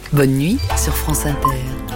Bonne nuit sur France Inter.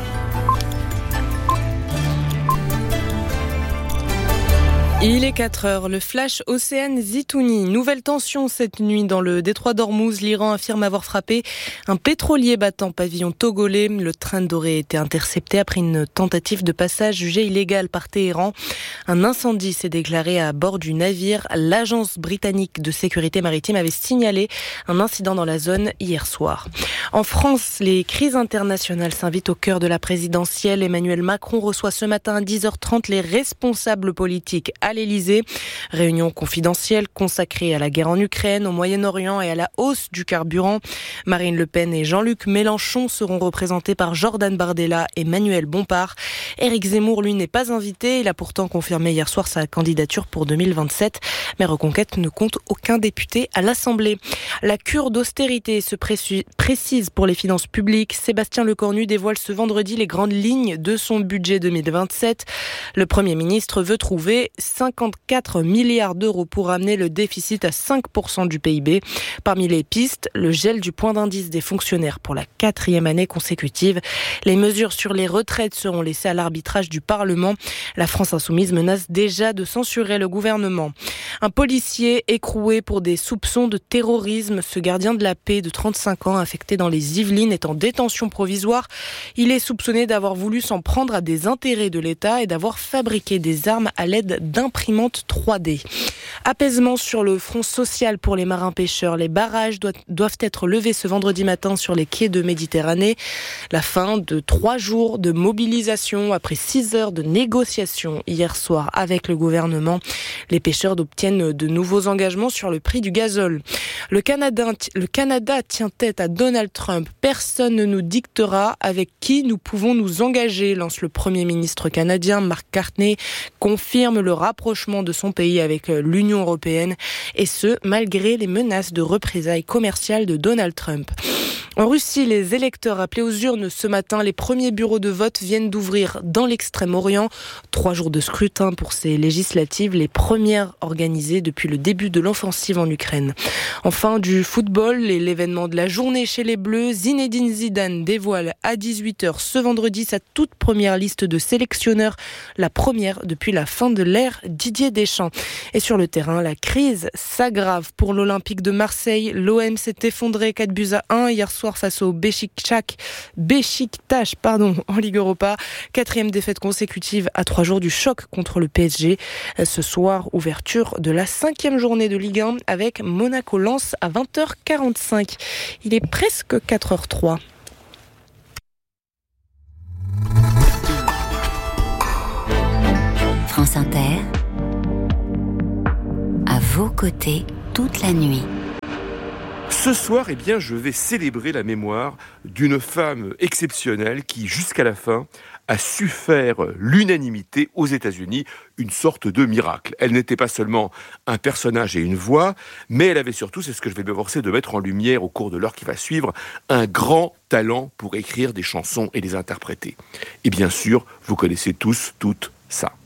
Il est 4h, le flash Océane Zitouni. Nouvelle tension cette nuit dans le détroit d'Ormuz. L'Iran affirme avoir frappé un pétrolier battant pavillon togolais. Le train aurait été intercepté après une tentative de passage jugée illégale par Téhéran. Un incendie s'est déclaré à bord du navire. L'agence britannique de sécurité maritime avait signalé un incident dans la zone hier soir. En France, les crises internationales s'invitent au cœur de la présidentielle. Emmanuel Macron reçoit ce matin à 10h30 les responsables politiques à l'Élysée. Réunion confidentielle consacrée à la guerre en Ukraine, au Moyen-Orient et à la hausse du carburant. Marine Le Pen et Jean-Luc Mélenchon seront représentés par Jordan Bardella et Manuel Bompard. Éric Zemmour, lui, n'est pas invité. Il a pourtant confirmé hier soir sa candidature pour 2027. Mais Reconquête ne compte aucun député à l'Assemblée. La cure d'austérité se précise pour les finances publiques. Sébastien Lecornu dévoile ce vendredi les grandes lignes de son budget 2027. Le Premier ministre veut trouver 54 milliards d'euros pour ramener le déficit à 5% du PIB. Parmi les pistes, le gel du point d'indice des fonctionnaires pour la 4e année consécutive. Les mesures sur les retraites seront laissées à l'arbitrage du Parlement. La France insoumise menace déjà de censurer le gouvernement. Un policier écroué pour des soupçons de terrorisme. Ce gardien de la paix de 35 ans affecté dans les Yvelines est en détention provisoire. Il est soupçonné d'avoir voulu s'en prendre à des intérêts de l'État et d'avoir fabriqué des armes à l'aide d'imprimantes 3D. Apaisement sur le front social pour les marins-pêcheurs. Les barrages doivent être levés ce vendredi matin sur les quais de Méditerranée. La fin de 3 jours de mobilisation après 6 heures de négociations hier soir avec le gouvernement. Les pêcheurs obtiennent de nouveaux engagements sur le prix du gazole. Le Canada tient tête à Donald Trump. Personne ne nous dictera avec qui nous pouvons nous engager, lance le Premier ministre canadien. Mark Carney confirme le rapprochement de son pays avec l'Union européenne, et ce, malgré les menaces de représailles commerciales de Donald Trump. En Russie, les électeurs appelés aux urnes ce matin, les premiers bureaux de vote viennent d'ouvrir dans l'Extrême-Orient. 3 jours de scrutin pour ces législatives, les premières organisées depuis le début de l'offensive en Ukraine. Enfin, du football et l'événement de la journée chez les Bleus, Zinedine Zidane dévoile à 18h ce vendredi sa toute première liste de sélectionneurs, la première depuis la fin de l'ère Didier Deschamps. Et sur le terrain, la crise s'aggrave pour l'Olympique de Marseille. L'OM s'est effondré 4-1 hier soir face au Beşiktaş en Ligue Europa. 4e défaite consécutive à 3 jours du choc contre le PSG. Ce soir, ouverture de la 5e journée de Ligue 1 avec Monaco-Lens à 20h45. Il est presque 4h03. France Inter, à vos côtés toute la nuit. Ce soir, je vais célébrer la mémoire d'une femme exceptionnelle qui, jusqu'à la fin, a su faire l'unanimité aux États-Unis, une sorte de miracle. Elle n'était pas seulement un personnage et une voix, mais elle avait surtout, c'est ce que je vais m'efforcer de mettre en lumière au cours de l'heure qui va suivre, un grand talent pour écrire des chansons et les interpréter. Et bien sûr, vous connaissez tous, toutes, ça.